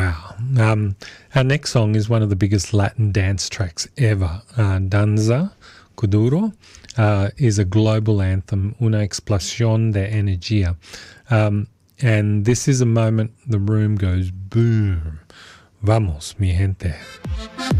Wow. Our next song is one of the biggest Latin dance tracks ever. Danza Kuduro is a global anthem, una explosión de energía. And this is a moment the room goes boom. Vamos, mi gente.